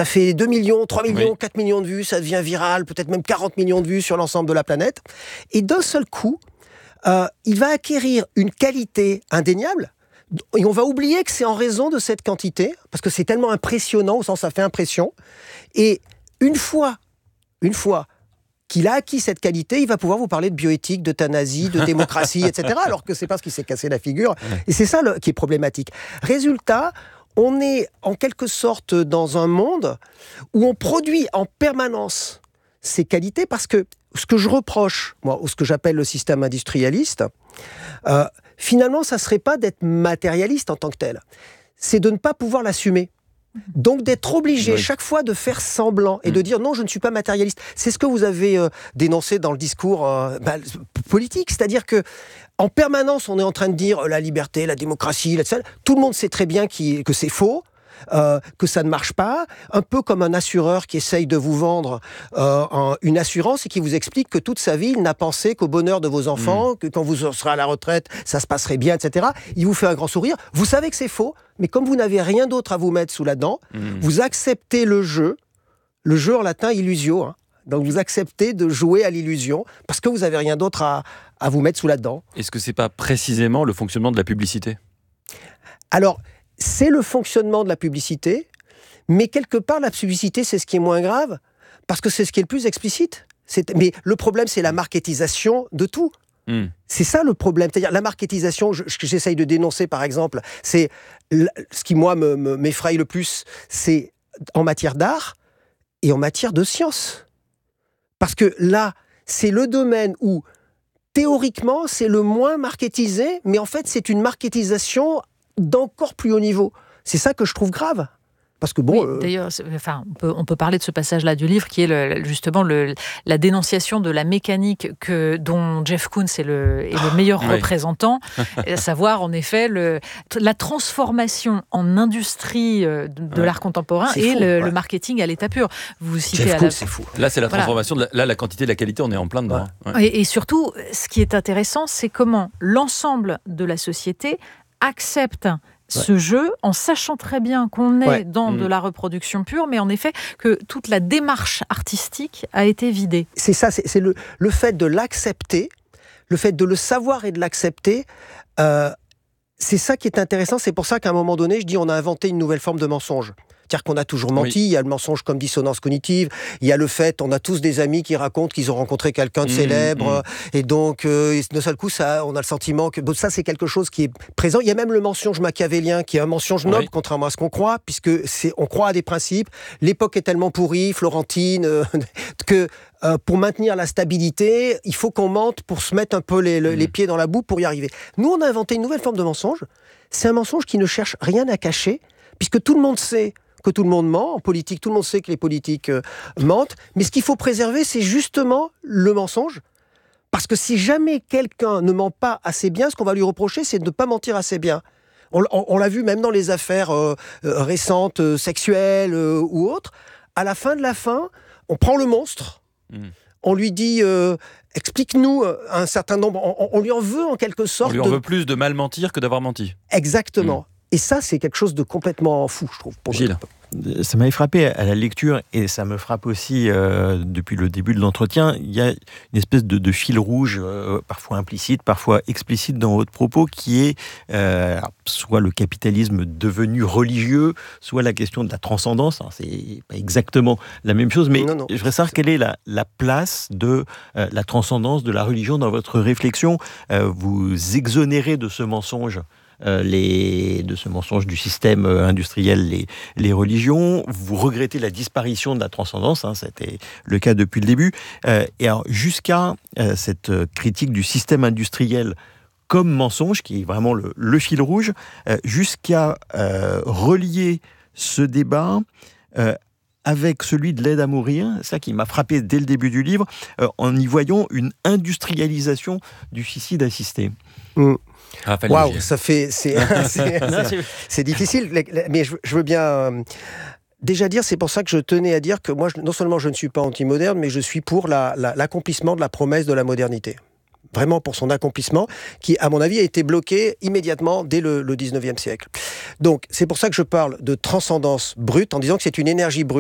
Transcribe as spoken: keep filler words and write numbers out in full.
ça fait deux millions, trois millions, oui. quatre millions de vues, ça devient viral, peut-être même quarante millions de vues sur l'ensemble de la planète. Et d'un seul coup, euh, il va acquérir une qualité indéniable. Et on va oublier que c'est en raison de cette quantité, parce que c'est tellement impressionnant, au sens ça fait impression. Et une fois, une fois qu'il a acquis cette qualité, il va pouvoir vous parler de bioéthique, d'euthanasie, de démocratie, et cetera. Alors que c'est parce qu'il s'est cassé la figure. Et c'est ça le, qui est problématique. Résultat, on est en quelque sorte dans un monde où on produit en permanence ces qualités, parce que ce que je reproche, moi, ou ce que j'appelle le système industrialiste, euh, finalement, ça ne serait pas d'être matérialiste en tant que tel. C'est de ne pas pouvoir l'assumer. Donc d'être obligé oui. chaque fois de faire semblant et mmh. de dire non, je ne suis pas matérialiste. C'est ce que vous avez euh, dénoncé dans le discours euh, bah, politique, c'est-à-dire que en permanence on est en train de dire euh, la liberté, la démocratie, la... tout le monde sait très bien qui... que c'est faux. Euh, que ça ne marche pas, un peu comme un assureur qui essaye de vous vendre euh, un, une assurance et qui vous explique que toute sa vie, il n'a pensé qu'au bonheur de vos enfants, mmh. que quand vous serez à la retraite, ça se passerait bien, et cetera. Il vous fait un grand sourire. Vous savez que c'est faux, mais comme vous n'avez rien d'autre à vous mettre sous la dent, mmh. vous acceptez le jeu, le jeu en latin illusio, hein. Donc vous acceptez de jouer à l'illusion parce que vous n'avez rien d'autre à, à vous mettre sous la dent. Est-ce que c'est pas précisément le fonctionnement de la publicité ? Alors, c'est le fonctionnement de la publicité, mais quelque part, la publicité, c'est ce qui est moins grave, parce que c'est ce qui est le plus explicite. C'est... Mais le problème, c'est la marketisation de tout. Mmh. C'est ça le problème. C'est-à-dire, la marketisation, je, que j'essaye de dénoncer, par exemple, c'est ce qui, moi, me, me, m'effraie le plus, c'est en matière d'art et en matière de science. Parce que là, c'est le domaine où, théoriquement, c'est le moins marketisé, mais en fait, c'est une marketisation d'encore plus haut niveau. C'est ça que je trouve grave. Parce que bon, oui, euh... d'ailleurs, enfin, on peut, on peut parler de ce passage-là du livre qui est le, justement le, la dénonciation de la mécanique que, dont Jeff Koons est le, est le meilleur oui. représentant, à savoir en effet le, la transformation en industrie de, de ouais. l'art contemporain c'est et fou, le, ouais. le marketing à l'état pur. Vous citez Jeff à Koons, la... c'est fou. Là, c'est la transformation, voilà. de la, là, la quantité et la qualité, on est en plein dedans. Ouais. Ouais. Et, et surtout, ce qui est intéressant, c'est comment l'ensemble de la société accepte ce ouais. jeu, en sachant très bien qu'on est ouais. dans mmh. de la reproduction pure, mais en effet que toute la démarche artistique a été vidée. C'est ça, c'est, c'est le, le fait de l'accepter, le fait de le savoir et de l'accepter, euh, c'est ça qui est intéressant. C'est pour ça qu'à un moment donné, je dis on a inventé une nouvelle forme de mensonge. C'est-à-dire qu'on a toujours menti, oui. il y a le mensonge comme dissonance cognitive, il y a le fait, on a tous des amis qui racontent qu'ils ont rencontré quelqu'un de mmh, célèbre, mmh. et donc, euh, d'un seul coup, ça, on a le sentiment que bon, ça, c'est quelque chose qui est présent. Il y a même le mensonge machiavélien, qui est un mensonge noble, oui. contrairement à ce qu'on croit, puisque c'est, on croit à des principes. L'époque est tellement pourrie, florentine, euh, que euh, pour maintenir la stabilité, il faut qu'on mente pour se mettre un peu les, le, mmh. les pieds dans la boue pour y arriver. Nous, on a inventé une nouvelle forme de mensonge. C'est un mensonge qui ne cherche rien à cacher, puisque tout le monde sait que tout le monde ment. En politique, tout le monde sait que les politiques euh, mentent. Mais ce qu'il faut préserver, c'est justement le mensonge. Parce que si jamais quelqu'un ne ment pas assez bien, ce qu'on va lui reprocher, c'est de ne pas mentir assez bien. On, on, on l'a vu même dans les affaires euh, euh, récentes, euh, sexuelles euh, ou autres. À la fin de la fin, on prend le monstre, mmh. on lui dit... Euh, explique-nous un certain nombre... On, on lui en veut en quelque sorte... On lui en veut plus de mal mentir que d'avoir menti. Exactement. Mmh. Et ça, c'est quelque chose de complètement fou, je trouve. Pour Gilles. Ça m'avait frappé à la lecture, et ça me frappe aussi euh, depuis le début de l'entretien. Il y a une espèce de, de fil rouge, euh, parfois implicite, parfois explicite dans votre propos, qui est euh, soit le capitalisme devenu religieux, soit la question de la transcendance. Alors, c'est pas exactement la même chose, mais non, non, je voudrais savoir quelle est la, la place de euh, la transcendance, de la religion dans votre réflexion. Euh, vous exonérez de ce mensonge Euh, les, de ce mensonge du système euh, industriel, les, les religions. Vous regrettez la disparition de la transcendance, hein, c'était le cas depuis le début. Euh, et alors, jusqu'à euh, cette critique du système industriel comme mensonge, qui est vraiment le, le fil rouge, euh, jusqu'à euh, relier ce débat euh, avec celui de l'aide à mourir, ça qui m'a frappé dès le début du livre, euh, en y voyant une industrialisation du suicide assisté. Mmh. Waouh, ça fait, c'est, c'est, c'est, c'est difficile, mais je, je veux bien euh, déjà dire, c'est pour ça que je tenais à dire que moi, je, non seulement je ne suis pas anti-moderne, mais je suis pour la, la, l'accomplissement de la promesse de la modernité. Vraiment pour son accomplissement, qui, à mon avis, a été bloqué immédiatement dès le, le dix-neuvième siècle. Donc, c'est pour ça que je parle de transcendance brute, en disant que c'est une énergie brute.